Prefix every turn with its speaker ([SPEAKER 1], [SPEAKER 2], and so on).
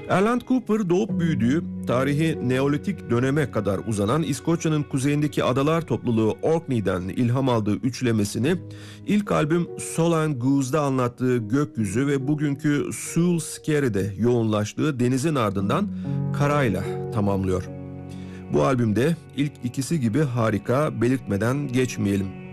[SPEAKER 1] Alan Cooper doğup büyüdüğü, tarihi Neolitik döneme kadar uzanan İskoçya'nın kuzeyindeki adalar topluluğu Orkney'den ilham aldığı üçlemesini ilk albüm Solan Goose'da anlattığı gökyüzü ve bugünkü Soul Skerry'de yoğunlaştığı denizin ardından karayla tamamlıyor. Bu albümde ilk ikisi gibi harika, belirtmeden geçmeyelim.